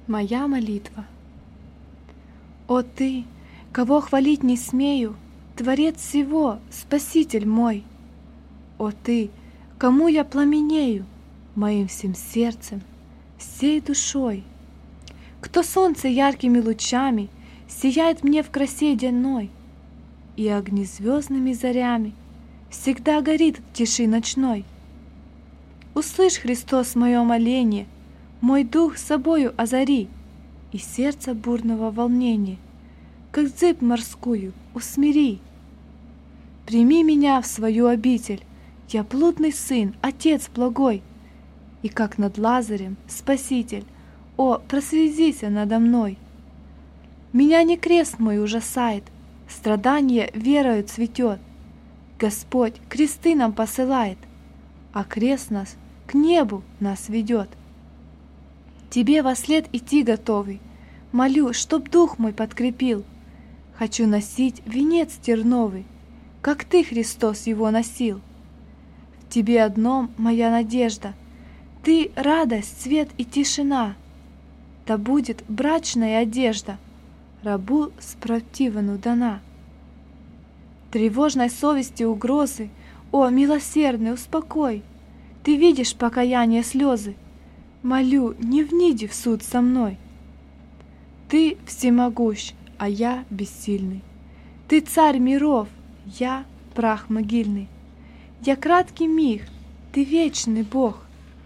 Моя молитва. О Ты, кого хвалить не смею, Творец всего, Спаситель мой! О Ты, кому я пламенею, Моим всем сердцем, всей душой! Кто солнце яркими лучами Сияет мне в красе денной, И огнезвездными зарями Всегда горит в тиши ночной. Услышь, Христос, мое моление, Мой дух собою озари, И сердце бурного волнения, Как зыбь морскую, усмири. Прими меня в свою обитель, Я блудный сын, Отец благой, И как над Лазарем, Спаситель, О, просветися надо мной. Меня не крест мой ужасает, Страдание верою цветет. Господь кресты нам посылает, А крест нас к небу нас ведет. Тебе вослед идти готовый, Молю, чтоб дух мой подкрепил. Хочу носить венец терновый, Как Ты, Христос, его носил. В Тебе одном моя надежда, Ты — радость, свет и тишина. Да будет брачная одежда Рабу спротивану дана. Тревожной совести угрозы, О, милосердный, успокой! Ты видишь покаяние слезы, Молю, не вниди в суд со мной. Ты всемогущ, а я бессильный. Ты царь миров, я прах могильный. Я краткий миг, Ты вечный Бог.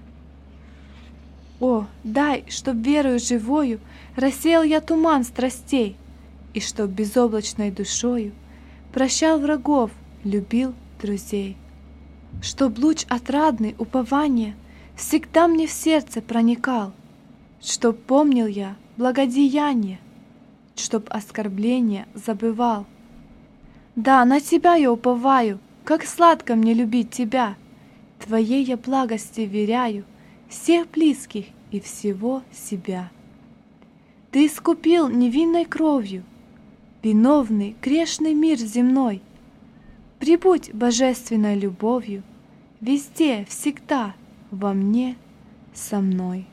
О, дай, чтоб верою живою Рассеял я туман страстей, И чтоб безоблачной душою Прощал врагов, любил друзей. Чтоб луч отрадный упования Всегда мне в сердце проникал, Чтоб помнил я благодеяние, Чтоб оскорбления забывал. Да, на Тебя я уповаю, Как сладко мне любить Тебя. Твоей я благости веряю Всех близких и всего себя. Ты искупил невинной кровью Виновный грешный мир земной. Прибудь божественной любовью Везде, всегда, во мне, со мной.